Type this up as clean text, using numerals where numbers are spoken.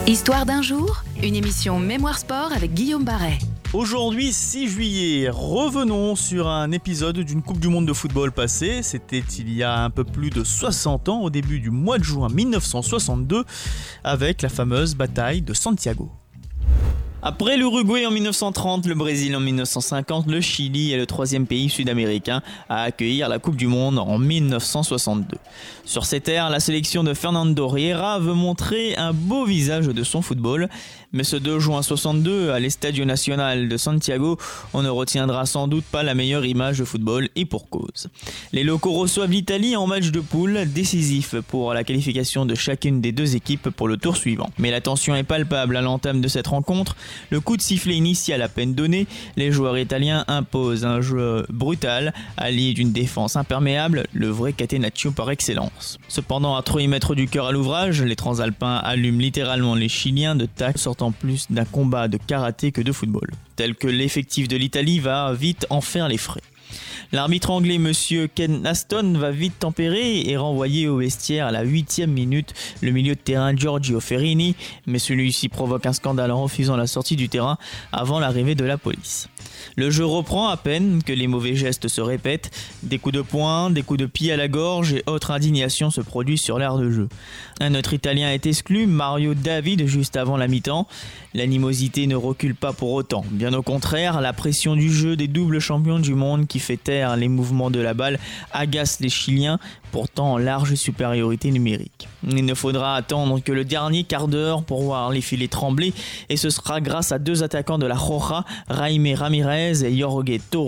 Histoire d'un jour, une émission Mémoire Sport avec Guillaume Barret. Aujourd'hui 6 juillet, revenons sur un épisode d'une Coupe du Monde de football passée. C'était il y a un peu plus de 60 ans, au début du mois de juin 1962, avec la fameuse bataille de Santiago. Après l'Uruguay en 1930, le Brésil en 1950, le Chili est le troisième pays sud-américain à accueillir la Coupe du Monde en 1962. Sur ces terres, la sélection de Fernando Riera veut montrer un beau visage de son football. Mais ce 2 juin 62, à l'Estadio Nacional de Santiago, on ne retiendra sans doute pas la meilleure image de football, et pour cause. Les locaux reçoivent l'Italie en match de poule, décisif pour la qualification de chacune des deux équipes pour le tour suivant. Mais la tension est palpable à l'entame de cette rencontre. Le coup de sifflet initial à peine donné, les joueurs italiens imposent un jeu brutal, allié d'une défense imperméable, le vrai catenaccio par excellence. Cependant, à trop y mettre du cœur à l'ouvrage, les transalpins allument littéralement les Chiliens de tac, sortant plus d'un combat de karaté que de football. Tel que l'effectif de l'Italie va vite en faire les frais. L'arbitre anglais Monsieur Ken Aston va vite tempérer et renvoyer au vestiaire à la 8e minute le milieu de terrain Giorgio Ferrini, mais celui-ci provoque un scandale en refusant la sortie du terrain avant l'arrivée de la police. Le jeu reprend à peine que les mauvais gestes se répètent, des coups de poing, des coups de pied à la gorge et autre indignation se produit sur l'aire de jeu. Un autre Italien est exclu, Mario David, juste avant la mi-temps. L'animosité ne recule pas pour autant. Bien au contraire, la pression du jeu des doubles champions du monde qui fait taire les mouvements de la balle agace les Chiliens, pourtant en large supériorité numérique. Il ne faudra attendre que le dernier quart d'heure pour voir les filets trembler et ce sera grâce à deux attaquants de la Roja, Jaime Ramirez et Jorge Toro,